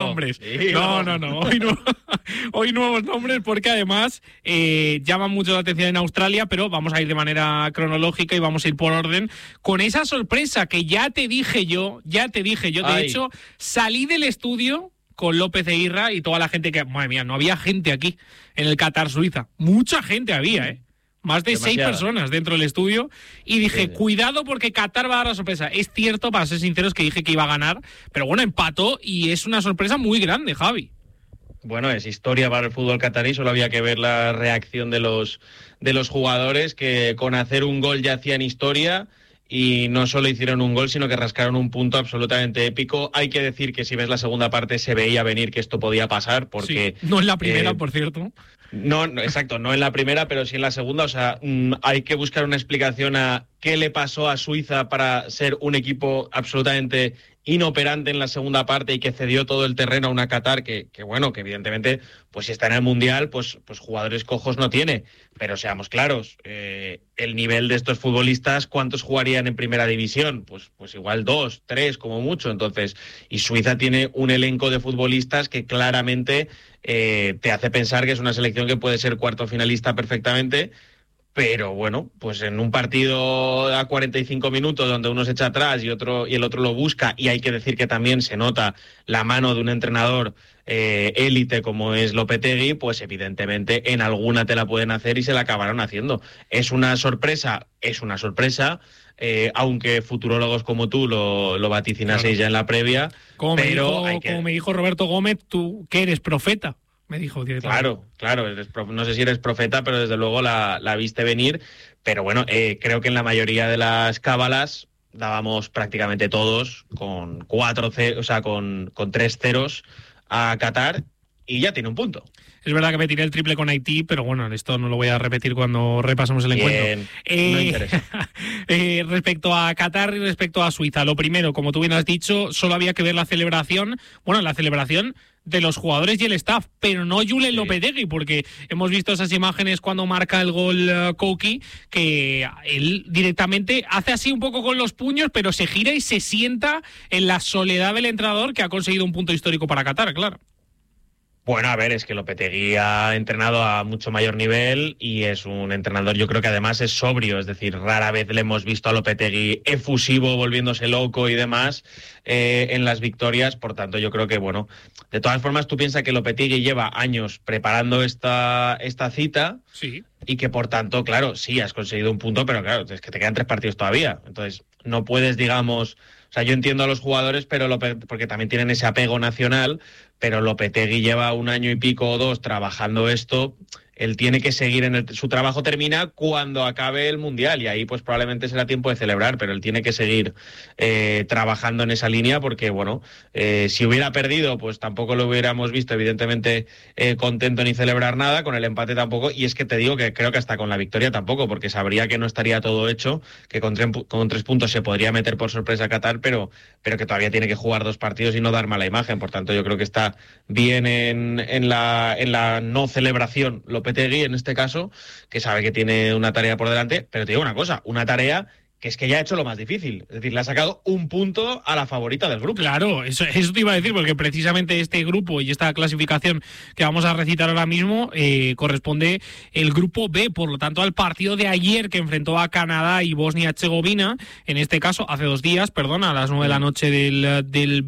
nombres. No. Hoy nuevos nombres porque además llaman mucho la atención en Australia, pero vamos a ir de manera cronológica y vamos a ir por orden con esa sorpresa que ya te dije yo. De hecho, salí del estudio con López e Irra y toda la gente que... Madre mía, no había gente aquí en el Qatar-Suiza. Mucha gente había, Más de 6 personas dentro del estudio. Y dije, cuidado porque Qatar va a dar la sorpresa. Es cierto, para ser sinceros, que dije que iba a ganar. Pero bueno, empató y es una sorpresa muy grande, Javi. Bueno, es historia para el fútbol catarí. Solo había que ver la reacción de los jugadores que con hacer un gol ya hacían historia. Y no solo hicieron un gol, sino que rascaron un punto absolutamente épico. Hay que decir que si ves la segunda parte se veía venir que esto podía pasar, porque... Sí, no en la primera, por cierto. No, exacto, no en la primera, pero sí en la segunda. O sea, hay que buscar una explicación a qué le pasó a Suiza para ser un equipo absolutamente inoperante en la segunda parte y que cedió todo el terreno a una Qatar que bueno, que evidentemente, pues si está en el Mundial, pues jugadores cojos no tiene. Pero seamos claros, el nivel de estos futbolistas, ¿cuántos jugarían en primera división? Pues igual 2, 3 como mucho. Entonces, y Suiza tiene un elenco de futbolistas que claramente te hace pensar que es una selección que puede ser cuarto finalista perfectamente. Pero bueno, pues en un partido a 45 minutos donde uno se echa atrás y el otro lo busca, y hay que decir que también se nota la mano de un entrenador élite como es Lopetegui, pues evidentemente en alguna te la pueden hacer y se la acabaron haciendo. Es una sorpresa, aunque futurólogos como tú lo vaticinaseis ya en la previa. Como me dijo Roberto Gómez, tú que eres profeta. Me dijo directamente. Claro, no sé si eres profeta, pero desde luego la viste venir. Pero bueno, creo que en la mayoría de las cábalas dábamos prácticamente todos con 3 ceros a Qatar y ya tiene un punto. Es verdad que me tiré el triple con Haití, pero bueno, esto no lo voy a repetir cuando repasemos el encuentro. No interesa. Respecto a Qatar y respecto a Suiza, lo primero, como tú bien has dicho, solo había que ver la celebración de los jugadores y el staff, pero no Julen Lopetegui, porque hemos visto esas imágenes cuando marca el gol Koki, que él directamente hace así un poco con los puños, pero se gira y se sienta en la soledad del entrenador que ha conseguido un punto histórico para Qatar, claro. Bueno, a ver, es que Lopetegui ha entrenado a mucho mayor nivel y es un entrenador, yo creo que además es sobrio, es decir, rara vez le hemos visto a Lopetegui efusivo, volviéndose loco y demás en las victorias. Por tanto, yo creo que, bueno, de todas formas tú piensas que Lopetegui lleva años preparando esta cita. Sí. Y que por tanto, claro, sí, has conseguido un punto, pero claro, es que te quedan 3 partidos todavía. Entonces, no puedes, digamos... O sea, yo entiendo a los jugadores, pero porque también tienen ese apego nacional, pero Lopetegui lleva 1 año y pico o 2 trabajando esto. Él tiene que seguir su trabajo termina cuando acabe el Mundial y ahí pues probablemente será tiempo de celebrar, pero él tiene que seguir trabajando en esa línea porque, bueno, si hubiera perdido pues tampoco lo hubiéramos visto evidentemente contento ni celebrar nada, con el empate tampoco, y es que te digo que creo que hasta con la victoria tampoco, porque sabría que no estaría todo hecho, que con 3 puntos se podría meter por sorpresa a Qatar, pero que todavía tiene que jugar 2 partidos y no dar mala imagen. Por tanto, yo creo que está bien en la no celebración Lopetegui en este caso, que sabe que tiene una tarea por delante, pero te digo una cosa, una tarea que es que ya ha hecho lo más difícil, es decir, le ha sacado 1 punto a la favorita del grupo. Claro, eso te iba a decir, porque precisamente este grupo y esta clasificación que vamos a recitar ahora mismo corresponde el grupo B, por lo tanto al partido de ayer que enfrentó a Canadá y Bosnia-Herzegovina, en este caso hace 2 días, a las 9 de la noche del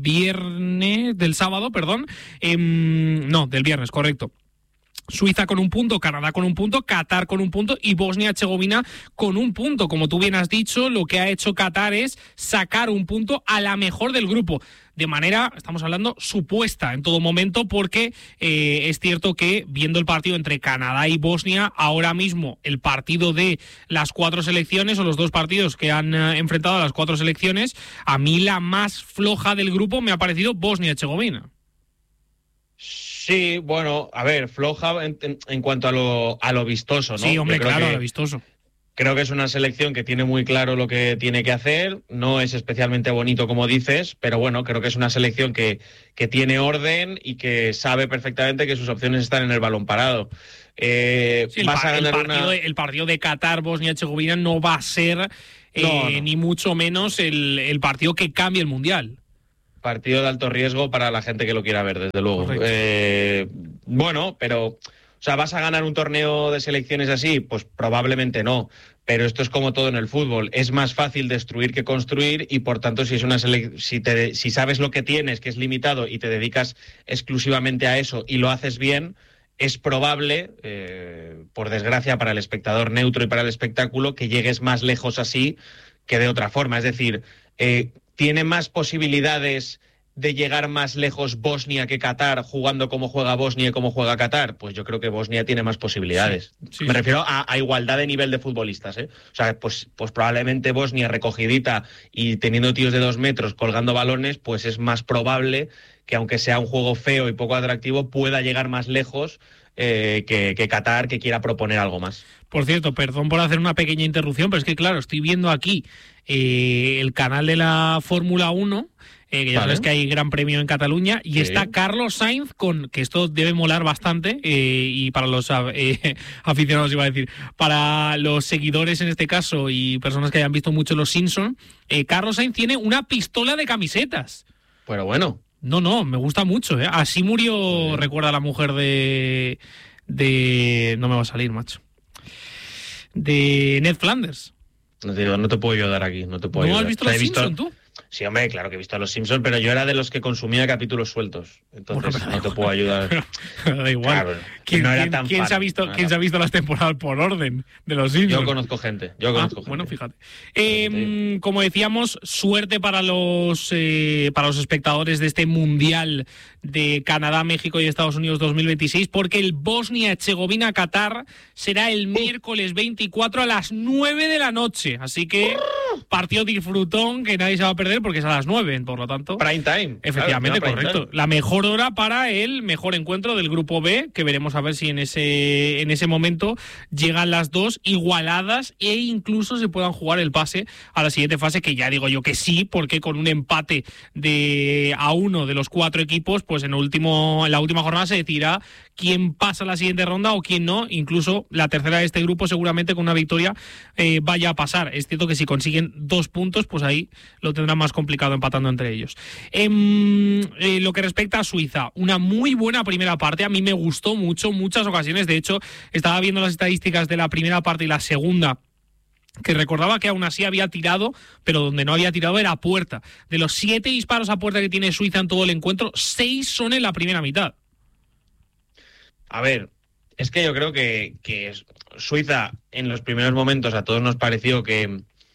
viernes, correcto. Suiza con 1 punto, Canadá con 1 punto, Qatar con 1 punto y Bosnia-Herzegovina con 1 punto. Como tú bien has dicho, lo que ha hecho Qatar es sacar 1 punto a la mejor del grupo. De manera, estamos hablando, supuesta en todo momento, porque es cierto que viendo el partido entre Canadá y Bosnia, ahora mismo el partido de las 4 selecciones o los 2 partidos que han enfrentado a las 4 selecciones, a mí la más floja del grupo me ha parecido Bosnia-Herzegovina. Sí, bueno, a ver, floja en cuanto a lo vistoso, ¿no? Sí, hombre, claro, a lo vistoso. Creo que es una selección que tiene muy claro lo que tiene que hacer, no es especialmente bonito como dices, pero bueno, creo que es una selección que tiene orden y que sabe perfectamente que sus opciones están en el balón parado. Sí, el partido de Qatar, Bosnia-Herzegovina no va a ser ni mucho menos el partido que cambie el Mundial. Partido de alto riesgo para la gente que lo quiera ver, desde luego. Bueno, pero, o sea, ¿vas a ganar un torneo de selecciones así? Pues probablemente no. Pero esto es como todo en el fútbol. Es más fácil destruir que construir y, por tanto, si sabes lo que tienes, que es limitado, y te dedicas exclusivamente a eso y lo haces bien, es probable, por desgracia para el espectador neutro y para el espectáculo, que llegues más lejos así que de otra forma. Es decir, ¿tiene más posibilidades de llegar más lejos Bosnia que Qatar jugando como juega Bosnia y como juega Qatar? Pues yo creo que Bosnia tiene más posibilidades. Sí. Me refiero a igualdad de nivel de futbolistas, ¿eh? O sea, pues probablemente Bosnia recogidita y teniendo tíos de 2 metros colgando balones, pues es más probable que, aunque sea un juego feo y poco atractivo, pueda llegar más lejos que Qatar, que quiera proponer algo más. Por cierto, perdón por hacer una pequeña interrupción, pero es que, claro, estoy viendo aquí el canal de la Fórmula 1, que ya sabes que hay Gran Premio en Cataluña, y está Carlos Sainz que esto debe molar bastante, y para los aficionados, iba a decir, para los seguidores en este caso y personas que hayan visto mucho Los Simpson, Carlos Sainz tiene una pistola de camisetas. Pero bueno. No, me gusta mucho, ¿eh? Así murió, recuerda, la mujer de... No me va a salir, macho. De Ned Flanders. No te puedo ayudar aquí, no te puedo ayudar. ¿No has visto Los Simpson, tú? Sí, hombre, claro que he visto a Los Simpsons, pero yo era de los que consumía capítulos sueltos. Entonces no te puedo ayudar. Da igual. Claro, ¿Quién se ha visto las temporadas por orden de Los Simpsons? Yo conozco gente. Bueno, fíjate. Como decíamos, suerte para los espectadores de este Mundial de Canadá, México y Estados Unidos 2026, porque el Bosnia-Herzegovina-Qatar será el miércoles 24 a las 9 de la noche. Así que partido disfrutón que nadie se va a perder, porque es a las 9, por lo tanto. Prime time. Efectivamente, claro, correcto. Time. La mejor hora para el mejor encuentro del grupo B, que veremos a ver si en ese momento llegan las dos igualadas e incluso se puedan jugar el pase a la siguiente fase, que ya digo yo que sí, porque con un empate a 1 de los 4 equipos, pues en la última jornada se decidirá quién pasa a la siguiente ronda o quién no. Incluso la tercera de este grupo, seguramente con una victoria vaya a pasar. Es cierto que si consiguen 2 puntos, pues ahí lo tendrán más complicado empatando entre ellos. Lo que respecta a Suiza, una muy buena primera parte. A mí me gustó mucho, muchas ocasiones. De hecho, estaba viendo las estadísticas de la primera parte y la segunda, que recordaba que aún así había tirado, pero donde no había tirado era a puerta. De los 7 disparos a puerta que tiene Suiza en todo el encuentro, 6 son en la primera mitad. A ver, es que yo creo que Suiza en los primeros momentos a todos nos pareció que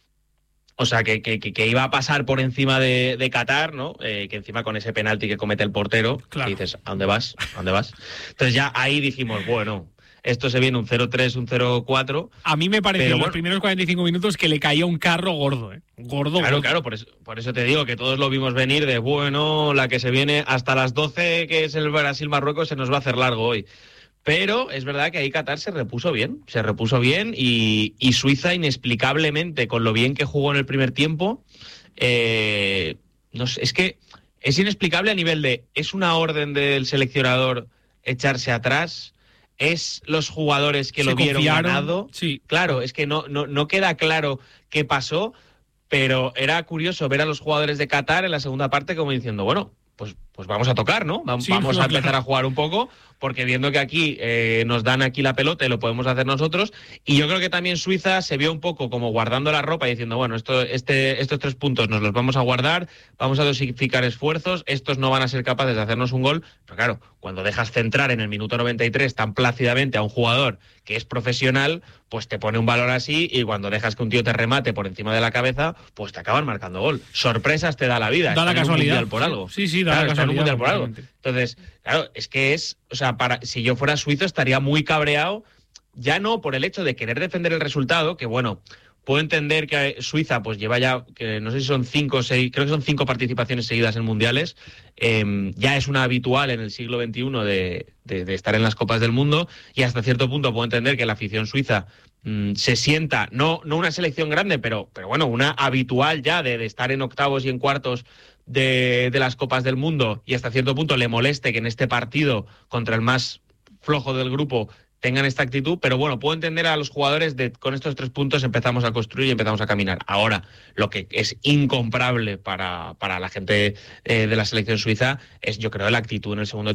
iba a pasar por encima de Qatar, ¿no? Que encima con ese penalti que comete el portero, claro. Y dices, ¿a dónde vas? Entonces ya ahí dijimos, bueno, esto se viene un 0-3, un 0-4. A mí me pareció en los primeros 45 minutos que le caía un carro gordo, ¿eh? Gordo. Claro, por eso te digo que todos lo vimos venir de, bueno, la que se viene hasta las 12, que es el Brasil-Marruecos, se nos va a hacer largo hoy. Pero es verdad que ahí Qatar se repuso bien y Suiza, inexplicablemente, con lo bien que jugó en el primer tiempo, no sé, es que es inexplicable a nivel de, es una orden del seleccionador echarse atrás, es los jugadores que lo vieron ganado. Sí. Claro, es que no queda claro qué pasó, pero era curioso ver a los jugadores de Qatar en la segunda parte como diciendo, bueno, pues vamos a tocar, ¿no? Vamos a empezar a jugar un poco, porque viendo que aquí nos dan aquí la pelota y lo podemos hacer nosotros. Y yo creo que también Suiza se vio un poco como guardando la ropa y diciendo, bueno, estos 3 puntos nos los vamos a guardar, vamos a dosificar esfuerzos, estos no van a ser capaces de hacernos un gol. Pero claro, cuando dejas centrar en el minuto 93 tan plácidamente a un jugador que es profesional, pues te pone un valor así, y cuando dejas que un tío te remate por encima de la cabeza, pues te acaban marcando gol. Sorpresas te da la vida. Da la casualidad. Por algo. Sí, da la casualidad. Un mundial por algo. Entonces, claro, es que si yo fuera suizo estaría muy cabreado, ya no por el hecho de querer defender el resultado, que bueno, puedo entender que Suiza pues lleva ya, que no sé si son 5 o 6, creo que son 5 participaciones seguidas en mundiales, ya es una habitual en el siglo XXI de estar en las Copas del Mundo, y hasta cierto punto puedo entender que la afición suiza se sienta, no una selección grande, pero bueno, una habitual ya de estar en octavos y en cuartos de las Copas del Mundo, y hasta cierto punto le moleste que en este partido contra el más flojo del grupo tengan esta actitud, pero bueno, puedo entender a los jugadores de con estos 3 puntos empezamos a construir y empezamos a caminar. Ahora, lo que es incomparable para la gente de la selección suiza es, yo creo, la actitud en el segundo